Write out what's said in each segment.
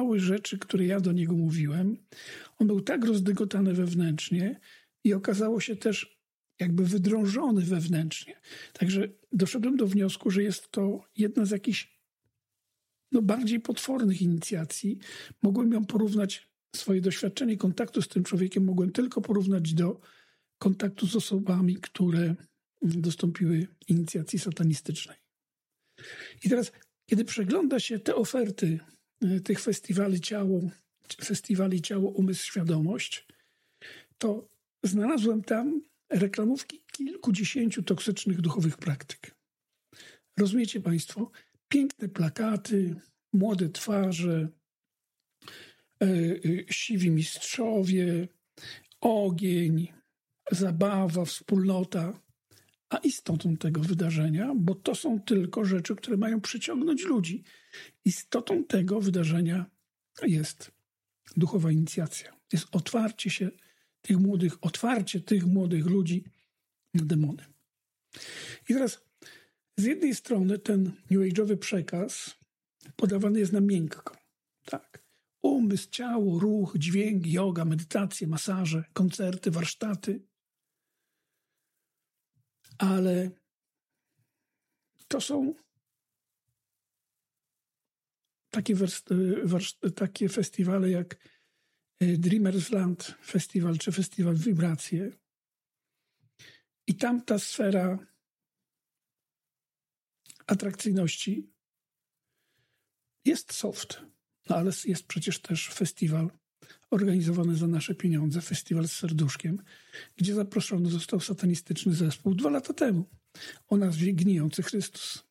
słuchały rzeczy, które ja do niego mówiłem. On był tak rozdygotany wewnętrznie i okazało się też jakby wydrążony wewnętrznie. Także doszedłem do wniosku, że jest to jedna z jakichś bardziej potwornych inicjacji. Mogłem ją porównać, swoje doświadczenie kontaktu z tym człowiekiem mogłem tylko porównać do kontaktu z osobami, które dostąpiły inicjacji satanistycznej. I teraz, kiedy przegląda się te oferty tych festiwali Ciało, Umysł, Świadomość, to znalazłem tam reklamówki kilkudziesięciu toksycznych duchowych praktyk. Rozumiecie Państwo? Piękne plakaty, młode twarze, siwi mistrzowie, ogień, zabawa, wspólnota. A istotą tego wydarzenia, bo to są tylko rzeczy, które mają przyciągnąć ludzi, istotą tego wydarzenia jest duchowa inicjacja. Jest otwarcie tych młodych ludzi na demony. I teraz z jednej strony ten New Age'owy przekaz podawany jest na miękko. Tak. Umysł, ciało, ruch, dźwięk, joga, medytacje, masaże, koncerty, warsztaty. Ale to są takie festiwale jak Dreamers Land Festival czy Festiwal Wibracje. I tam ta sfera atrakcyjności jest soft, ale jest przecież też festiwal organizowany za nasze pieniądze, festiwal z serduszkiem, gdzie zaproszony został satanistyczny zespół 2 lata temu o nazwie Gnijący Chrystus.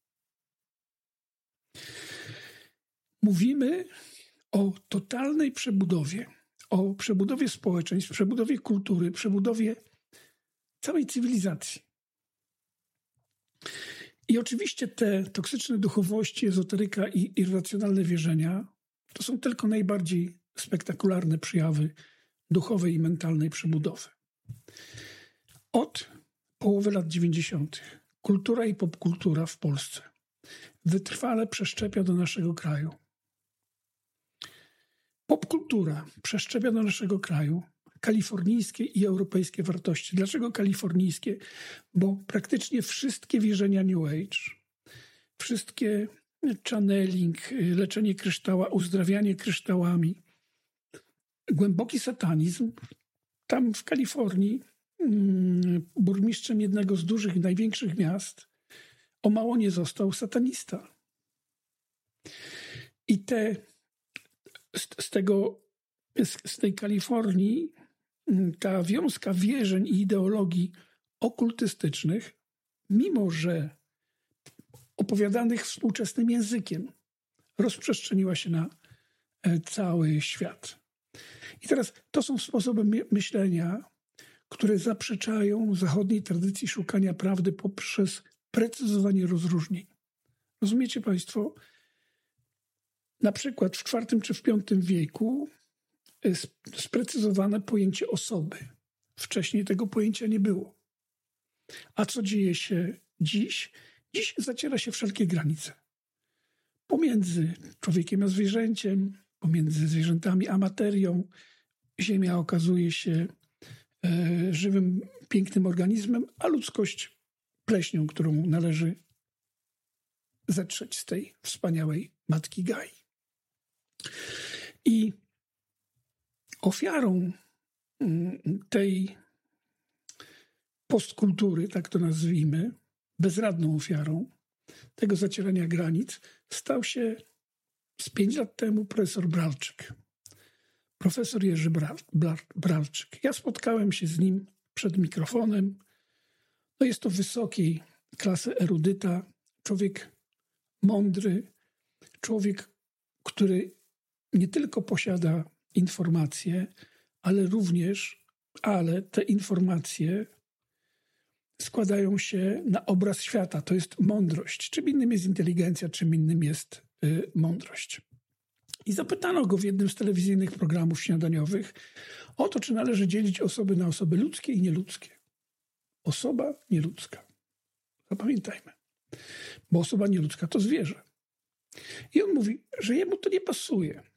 Mówimy o totalnej przebudowie, o przebudowie społeczeństw, przebudowie kultury, przebudowie całej cywilizacji. I oczywiście te toksyczne duchowości, ezoteryka i irracjonalne wierzenia to są tylko najbardziej spektakularne przejawy duchowej i mentalnej przebudowy. Od połowy lat 90. kultura i popkultura w Polsce wytrwale przeszczepia do naszego kraju. Popkultura przeszczepia do naszego kraju kalifornijskie i europejskie wartości. Dlaczego kalifornijskie? Bo praktycznie wszystkie wierzenia New Age, wszystkie channeling, leczenie kryształa, uzdrawianie kryształami, głęboki satanizm. Tam w Kalifornii burmistrzem jednego z dużych, największych miast o mało nie został satanista. I z tej Kalifornii ta wiązka wierzeń i ideologii okultystycznych, mimo że opowiadanych współczesnym językiem, rozprzestrzeniła się na cały świat. I teraz to są sposoby myślenia, które zaprzeczają zachodniej tradycji szukania prawdy poprzez precyzowanie rozróżnień. Rozumiecie Państwo? Na przykład w IV czy w V wieku sprecyzowane pojęcie osoby. Wcześniej tego pojęcia nie było. A co dzieje się dziś? Dziś zaciera się wszelkie granice. Pomiędzy człowiekiem a zwierzęciem, pomiędzy zwierzętami a materią. Ziemia okazuje się żywym, pięknym organizmem, a ludzkość pleśnią, którą należy zetrzeć z tej wspaniałej matki Gai. I ofiarą tej postkultury, tak to nazwijmy, bezradną ofiarą tego zacierania granic, stał się z 5 lat temu profesor Bralczyk. Profesor Jerzy Bralczyk. Ja spotkałem się z nim przed mikrofonem. No jest to wysokiej klasy erudyta, człowiek mądry, człowiek, który nie tylko posiada informacje, ale te informacje składają się na obraz świata. To jest mądrość. Czym innym jest inteligencja, czym innym jest mądrość. I zapytano go w jednym z telewizyjnych programów śniadaniowych o to, czy należy dzielić osoby na osoby ludzkie i nieludzkie. Osoba nieludzka. Zapamiętajmy. Bo osoba nieludzka to zwierzę. I on mówi, że jemu to nie pasuje.